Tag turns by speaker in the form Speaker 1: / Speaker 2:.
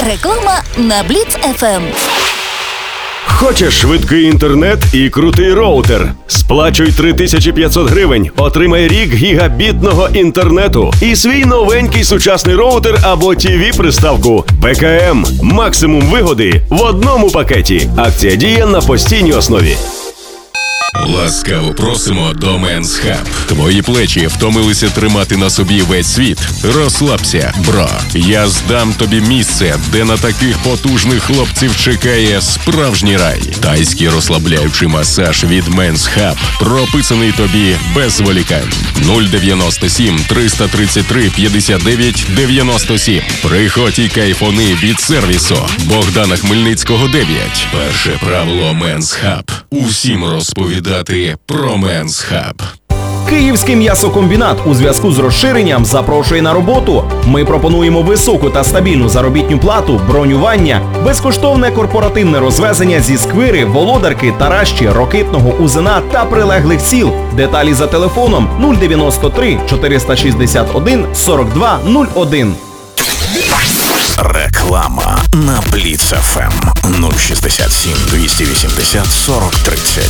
Speaker 1: Реклама на Бліц ФМ.
Speaker 2: Хочеш швидкий інтернет і крутий роутер? Сплачуй 3500 гривень, отримай рік гігабітного інтернету і свій новенький сучасний роутер або ТВ-приставку. ПКМ. Максимум вигоди в одному пакеті. Акція діє на постійній основі.
Speaker 3: Ласкаво просимо до Men's Hub. Твої плечі втомилися тримати на собі весь світ? Розслабся, бро. Я здам тобі місце, де на таких потужних хлопців чекає справжній рай. Тайський розслабляючий масаж від Men's Hub прописаний тобі без зволікань. 097 333 59 97. Приходь і кайфони від сервісу Богдана Хмельницького 9. Перше правило Men's Hub. Усім розповідати про Men's Hub.
Speaker 4: Київський м'ясокомбінат у зв'язку з розширенням запрошує на роботу. Ми пропонуємо високу та стабільну заробітну плату, бронювання, безкоштовне корпоративне розвезення зі Сквири, Володарки, Таращі, Рокитного, Узина та прилеглих сіл. Деталі за телефоном 093 461 42 01.
Speaker 5: Реклама на Бліц ФМ 067 280 40 30.